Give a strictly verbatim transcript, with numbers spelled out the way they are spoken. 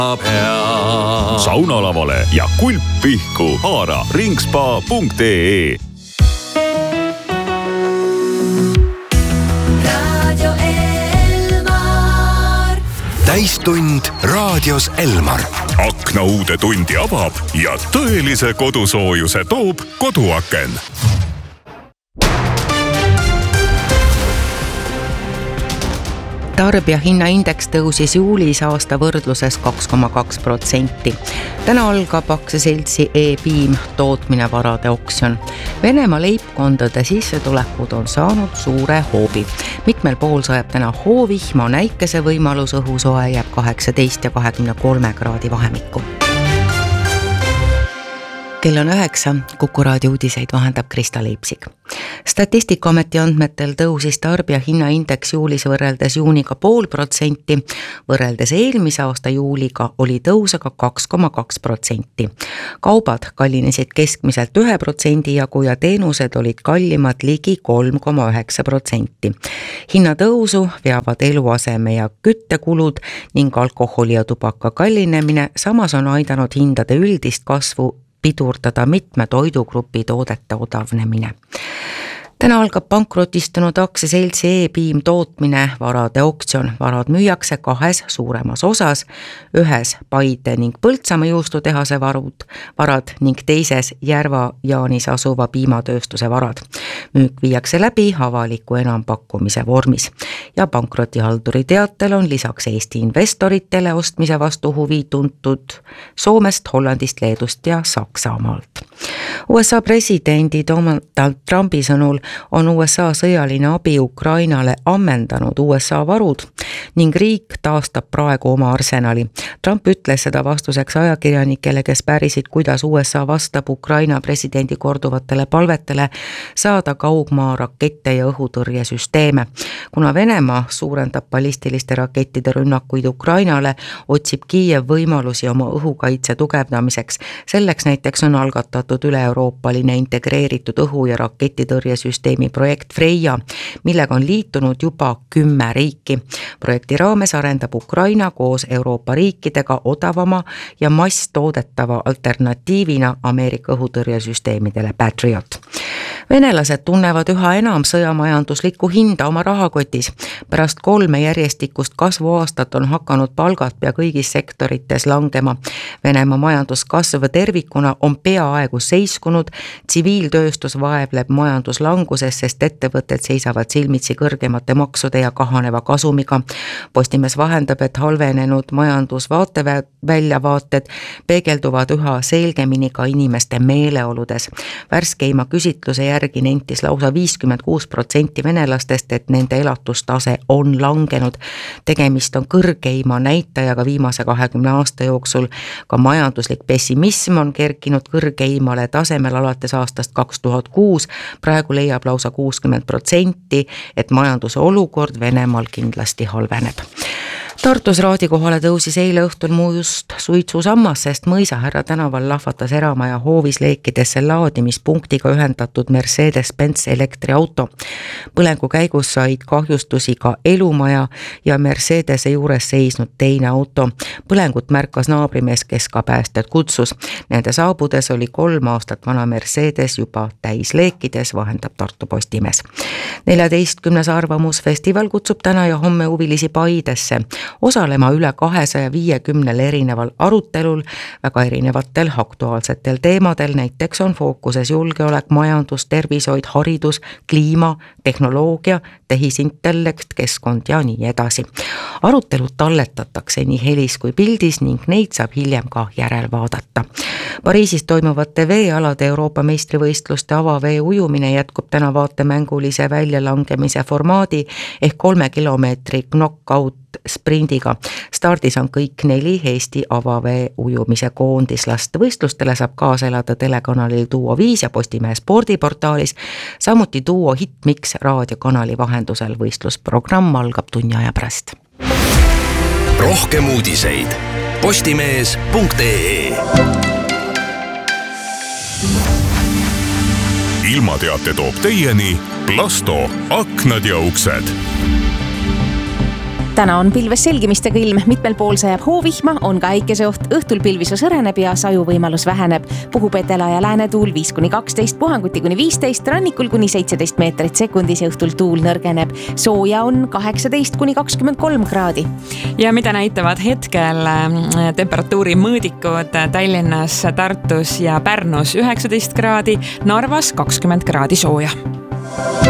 saunalavale ja kulp pihku. Haara ringspa punkt ee. Radio Elmar. Täistund raadios Elmar. Akna uude tundi avab ja tõelise kodusoojuse toob Koduaken. Tarbijahinnaindeks tõusis juulis aasta võrdluses kaks koma kaks protsenti. Täna algab aktsiaseltsi E-Piim tootmine varade oksjon. Venemaa leibkondade sissetulekud on saanud suure hoobi. Mitmel pool sajab täna hoovihma, näikese võimalus õhusoe jääb kaheksateist ja kahekümne kolme kraadi vahemikku. Kell on üheksa, Kuku raadio uudiseid vahendab Krista Leipsik. Statistikaameti andmetel tõusis tarbijahinnaindeks juulis võrreldes juuniga pool protsenti, võrreldes eelmise aasta juuliga oli tõus aga kaks koma kaks protsenti. Kaubad kallinesid keskmiselt ühe protsendi jagu ja teenused olid kallimad ligi kolm koma üheksa protsenti. Hinnatõusu veavad eluaseme ja küttekulud ning alkoholi ja tubaka kallinemine, samas on aidanud hindade üldist kasvu pidurdada mitme toidugrupi toodete odavnemine. Täna algab pankrotistunud aktsiaseltsi E-Piim tootmine varade oksjon. Varad müüakse kahes suuremas osas, ühes Paide ning Põltsamaa juustutehase varud, varad ning teises Järva-Jaanis asuva piimatööstuse varad. Müük viiakse läbi avaliku enampakkumise vormis ja pankrotihalduri teatel on lisaks Eesti investoritele ostmise vastu huvi tuntud Soomest, Hollandist, Leedust ja Saksamaalt. U S A presidendi Donald Trumpi sõnul on U S A sõjaline abi Ukrainale ammendanud U S A varud ning riik taastab praegu oma arsenali. Trump ütles seda vastuseks ajakirjanikele, kes pärisid, kuidas U S A vastab Ukraina presidendi korduvatele palvetele saada kaugmaa rakette ja õhutõrjesüsteeme. Kuna Venemaa suurendab ballistiliste rakettide rünnakuid Ukrainale, otsib Kiiev võimalusi oma õhukaitse tugevdamiseks. Selleks näiteks on algatatud üle-euroopaline integreeritud õhu- ja raketitõrjesüsteemi projekt Freja, millega on liitunud juba kümme riiki. Projekti raames arendab Ukraina koos Euroopa riikidega odavama ja masstoodetava alternatiivina Ameerika õhutõrjesüsteemidele Patriot. Venelased tunnevad üha enam sõjamajanduslikku hinda oma rahakotis. Pärast kolme järjestikust kasvuaastat on hakanud palgad pea kõigis sektorites langema. Venemaa majanduskasv tervikuna on peaaegu seiskunud, tsiviiltööstus vaevleb majanduslanguses, sest ettevõtted seisavad silmitsi kõrgemate maksude ja kahaneva kasumiga. Postimees vahendab, et halvenenud majandusvaateväljavaated peegelduvad üha selgemini ka inimeste meeleoludes. Värskeima küsitluse järgi nentis lausa viiskümmend kuus protsenti venelastest, et nende elatustase on langenud. Tegemist on kõrgeima näitajaga viimase kahekümne aasta jooksul. Ka majanduslik pessimism on kerkinud kõrgeimale tasemel alates aastast kaks tuhat kuus. Praegu leiab lausa kuuskümmend protsenti, et majanduse olukord Venemaal kindlasti halveneb. Tartus Raadi kohale tõusis eile õhtul muust suitsusammas, sest Mõisahärra tänaval lahvatas eramaja hoovis leekidesse laadimispunktiga ühendatud Mercedes-Benz elektriauto. Põlengu käigus said kahjustusi ka elumaja ja Mercedese juures seisnud teine auto. Põlengut märkas naabrimees, kes ka päästed kutsus. Nende saabudes oli kolm aastat vana Mercedes juba täis leekides, vahendab Tartu Postimees. neljateistkümnes arvamusfestival kutsub täna ja homme huvilisi Paidesse osalema üle kahesaja viiekümnel erineval arutelul väga erinevatel aktuaalsetel teemadel. Näiteks on fookuses julgeolek, majandus, tervishoid, haridus, kliima, tehnoloogia, tehisintellekt, keskkond ja nii edasi. Arutelud talletatakse nii helis kui pildis ning neid saab hiljem ka järel vaadata. Pariisis toimuvate veealade Euroopa meistrivõistluste avavee ujumine jätkub täna vaatemängulise väljalangemise formaadi ehk kolme kilomeetri knockout sprindiga. Stardis on kõik neli Eesti avavee ujumise koondislast. Võistlustele saab kaasa elada telekanalil Duo viis ja Postimehe spordiportaalis, samuti Duo Hitmix raadiokanali vahendusel. Võistlusprogramm algab tunni aja pärast. Rohkem uudiseid postimees punkt ee. Ilmateate toob teieni Plasto aknad ja uksed. täna on pilves selgimistega ilm, mitmel pool sajab hoovihma, on ka äikeseoht, õhtul pilvisus õreneb ja sajuvõimalus väheneb. Puhub edela- ja läänetuul viis kuni kaksteist, puhanguti kuni viisteist, rannikul kuni seitseteist meetrit sekundis ja õhtul tuul nõrgeneb. Sooja on kaheksateist kuni kakskümmend kolm kraadi. Ja mida näitavad hetkel temperatuuri mõõdikud Tallinnas, Tartus ja Pärnus üheksateist kraadi, Narvas kakskümmend kraadi sooja.